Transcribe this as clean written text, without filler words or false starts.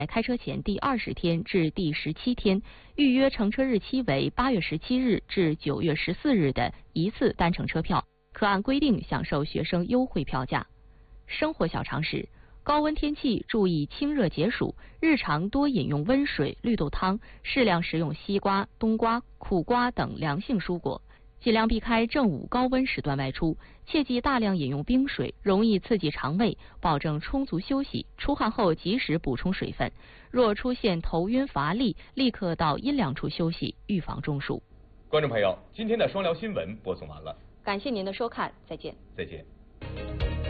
开车前第20天至第17天，预约乘车日期为8月17日至9月14日的一次单程车票，可按规定享受学生优惠票价。生活小常识：高温天气注意清热解暑，日常多饮用温水、绿豆汤，适量食用西瓜、冬瓜、苦瓜等凉性蔬果。尽量避开正午高温时段外出，切忌大量饮用冰水，容易刺激肠胃，保证充足休息，出汗后及时补充水分。若出现头晕乏力，立刻到阴凉处休息，预防中暑。 观众朋友，今天的双聊新闻播送完了， 感谢您的收看，再见。 再见。